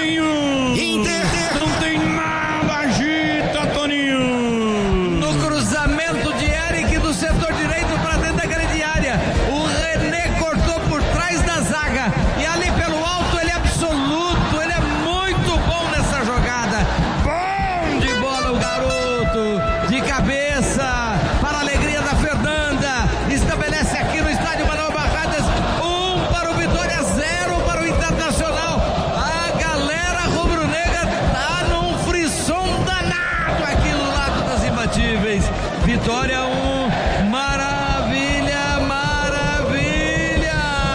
Toninho. Inter. Não tem nada, agita, Toninho. No cruzamento de Eric do setor direito para dentro da grande área. O René cortou por trás da zaga. E ali pelo alto ele é absoluto. Ele é muito bom nessa jogada. Bom de bola o garoto. De cabeça. Para a alegria da Fernanda. Estabelece aqui no estádio Manuel Barradas. 1 para o Vitória, 0 para o Internacional. A galera rubro-negra tá num frisson danado aqui no lado das imbatíveis. Vitória 1, maravilha, maravilha.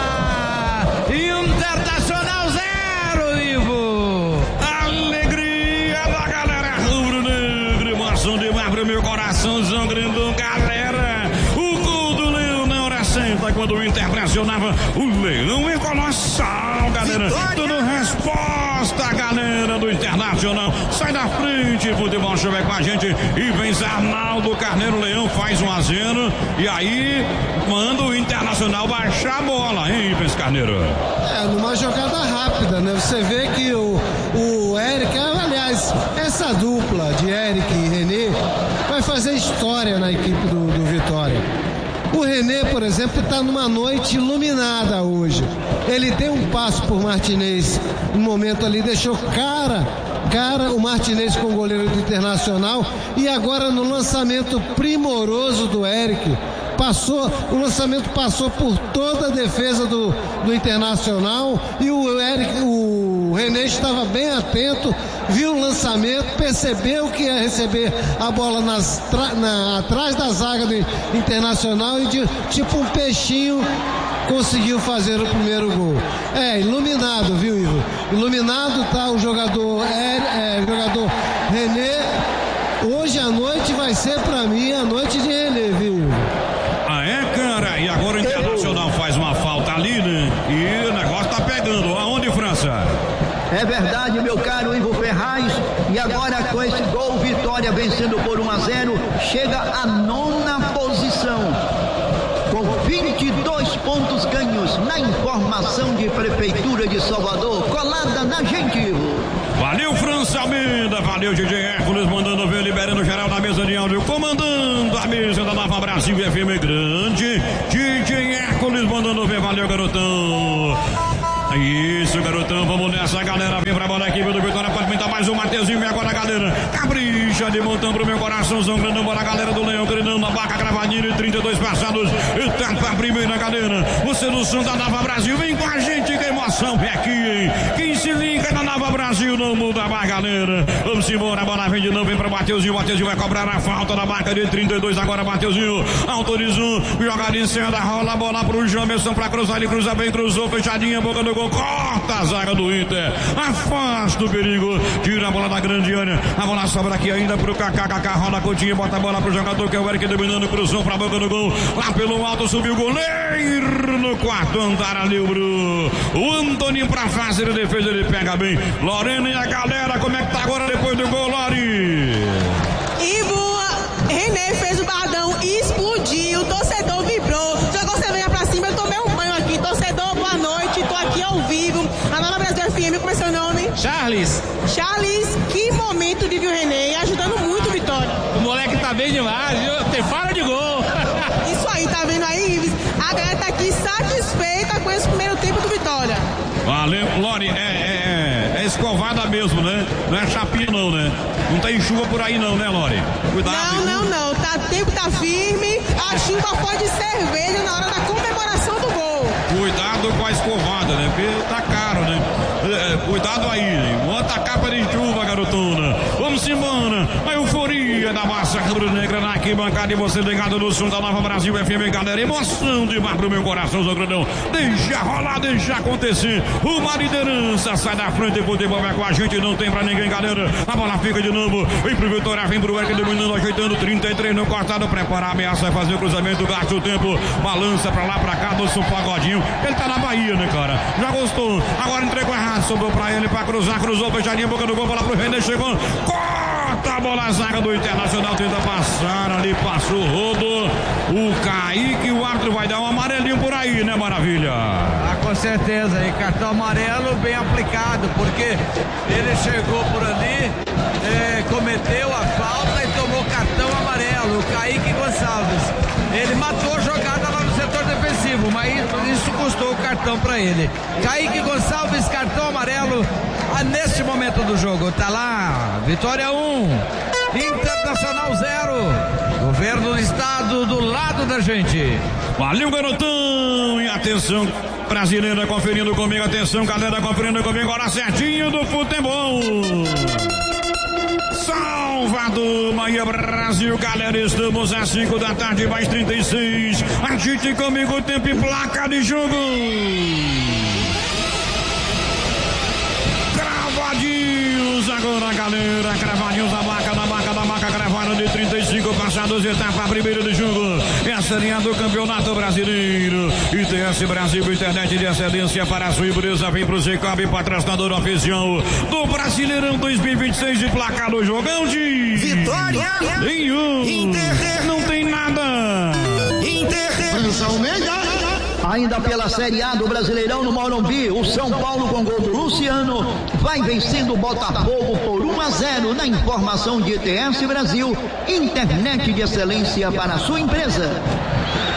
Internacional 0, Ivo. Alegria da galera rubro-negra, emoção demais pro meu coraçãozão grandão, galera. O gol do Leão na hora certa, quando o Inter pressionava, o Leão é colossal, galera. Dando resposta, galera do Internacional. Sai da frente, futebol chove com a gente e vem Arnaldo Carneiro. Leão faz 1-0 e aí manda o Internacional baixar a bola, hein, Ives Carneiro? Numa jogada rápida, né? Você vê que o Eric, aliás, essa dupla de Eric e René vai fazer história na equipe do Vitória. O René, por exemplo, está numa noite iluminada hoje. Ele deu um passo por Martinez, um momento ali, deixou cara o Martinez com o goleiro do Internacional, e agora no lançamento primoroso do Eric, o lançamento passou por toda a defesa do Internacional, e o René estava bem atento, viu o lançamento, percebeu que ia receber a bola atrás da zaga do Internacional e tipo um peixinho conseguiu fazer o primeiro gol. Iluminado, viu, Ivo? Iluminado tá o jogador René. Hoje à noite vai ser pra mim a noite de René, viu? Cara, e agora o Internacional faz uma falta ali, né? E o negócio tá pegando. Aonde, França? É verdade, meu caro Ivo Ferraz. E agora com esse gol, Vitória vencendo por 1-0, chega à 9ª posição. Com 22 pontos ganhos na informação de Prefeitura de Salvador, colada na gente, Ivo. Valeu, França Almeida, valeu, DJ Hércules, mandando ver, liberando geral da mesa de áudio, comandando a mesa da Nova Brasil FM Grande, DJ Hércules, mandando ver, valeu, garotão. Isso, garotão, vamos nessa, galera, vem pra bola da equipe do Vitória, pode pintar mais um Mateuzinho, e agora, galera, capricha de montão pro meu coraçãozão, grandão, bora, galera do Leão, grandão, na vaca, gravadinha, 32 passados, etapa primeira, galera, você do som da Nova Brasil, vem com a gente, que emoção é aqui, hein, quem se liga na Nova Brasil, não muda mais, galera, vamos embora, a bola vem de novo, vem pra Mateuzinho vai cobrar a falta na marca de 32, agora Mateuzinho, autorizou, jogada em cima da rola, a bola pro Jamerson pra cruzar, ele cruza bem, cruzou, fechadinha, boca do gol, corta a zaga do Inter, afasta o perigo, tira a bola da grande área, a bola sobra aqui ainda pro Kaká, rola Coutinho, bota a bola pro jogador que é o Eric dominando, cruzou pra boca do gol, lá pelo alto subiu o goleiro no quarto andar ali o Antônio pra fazer a defesa, ele pega bem, Lorena e a galera, como é que tá agora depois do gol, Lori? Ivo, René fez o bardão e explodiu, o torcedor vibrou, jogou cerveja pra cima, eu tomei um banho aqui, torcedor, boa noite, tô aqui ao vivo, a Nova Brasil FM, como é seu nome? Charles, que momento de ver o René, ajudando muito o Vitória. O moleque tá bem demais, viu? Tem fala de gol. Isso aí, tá vendo aí, Ives? A galera tá aqui satisfeita com esse primeiro tempo do Vitória. Valeu, Lori, é escovada mesmo, né? Não é chapinha não, né? Não tem chuva por aí não, né, Lori? Cuidado. Não, tá tempo, tá firme, a chuva foi de cerveja na hora da comemoração do gol. Cuidado com a escovada, né? Porque tá caro, né? Cuidado aí, bota a capa de chuva, garotona. Vamos embora, a euforia da massa rubro-negra na arquibancada e você ligado no som da Nova Brasil FM, galera, emoção demais pro meu coração, Zão Grandão. Deixa rolar, deixa acontecer, uma liderança, sai da frente, futebol vai com a gente, não tem pra ninguém, galera, a bola fica de novo, vem pro Vitória, vem pro Eric, dominando, ajeitando, 33 no cortado, prepara a ameaça, vai fazer o cruzamento, gasta o tempo, balança pra lá, pra cá, doce um pagodinho, ele tá na Bahia, né, cara, já gostou, agora entregou errado, sobrou pra ele, pra cruzar, cruzou, fechadinha, boca do gol, bola pro René, chegou, corta Volta a bola, a zaga do Internacional tenta passar ali, passou o rodo. O Kaique, o árbitro vai dar um amarelinho por aí, né, Maravilha? Ah, com certeza, e cartão amarelo bem aplicado, porque ele chegou por ali, cometeu a falta e tomou cartão amarelo. O Kaique Gonçalves, ele matou a jogada lá no setor defensivo, mas isso custou o cartão para ele. Kaique Gonçalves, cartão amarelo neste momento do jogo. Tá lá, Vitória 1, Internacional 0. Governo do estado do lado da gente. Valeu, garotão! E atenção, brasileira conferindo comigo. Atenção, galera conferindo comigo. Hora certinho do futebol. Salvador, Bahia, Brasil, galera, estamos às 5 da tarde, mais 36. Agite comigo, tempo e placa de jogo. Cravadinhos agora, galera, cravadinhos da marca, cravada de 35 passados, etapa primeira do jogo. Essa linha do Campeonato Brasileiro. ITS Brasil, internet de excelência para a sua empresa. Vem pro Cicobi, patrocinador oficial do Brasileirão 2026 de placar do jogão de Vitória. Não tem nada. Ainda pela Série A do Brasileirão no Morumbi, o São Paulo com gol do Luciano vai vencendo o Botafogo por 1-0 na informação de ITS Brasil, internet de excelência para a sua empresa.